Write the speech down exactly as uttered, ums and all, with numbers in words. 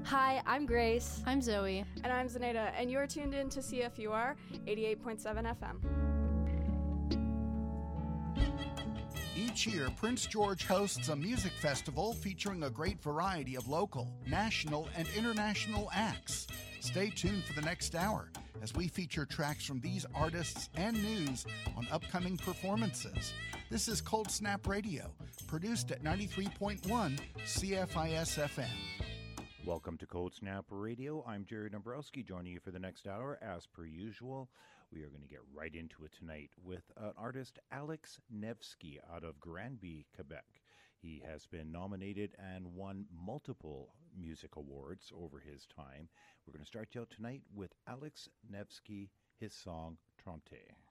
Hi, I'm Grace. I'm Zoe. And I'm Zenaida, and you're tuned in to C F U R eighty-eight point seven F M. Each year, Prince George hosts a music festival featuring a great variety of local, national, and international acts. Stay tuned for the next hour as we feature tracks from these artists and news on upcoming performances. This is Cold Snap Radio, produced at ninety-three point one C F I S F M. Welcome to Cold Snap Radio. I'm Jerry Dombrowski, joining you for the next hour. As per usual, we are going to get right into it tonight with an artist, Alex Nevsky, out of Granby, Quebec. He has been nominated and won multiple music awards over his time. We're going to start you out tonight with Alex Nevsky, his song, Trente.